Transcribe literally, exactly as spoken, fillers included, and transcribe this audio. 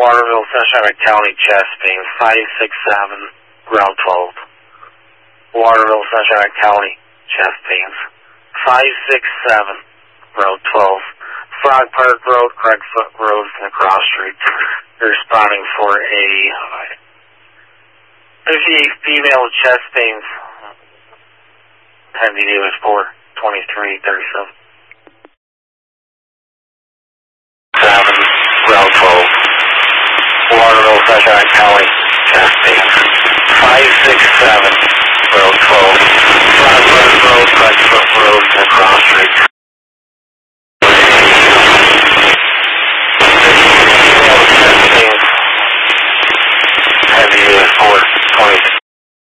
Waterville, Sunshine County, chest pains, five six seven, ground twelve. Waterville, Sunshine County, chest pains, five six seven, road twelve. Frog Park Road, Craigfoot Road, from the cross street. They're responding for a fifty-eight female with chest pains. Pending unit four twenty-three thirty-seven. seven, round twelve. Waterville, Sunshine County, chest pains, five six seven,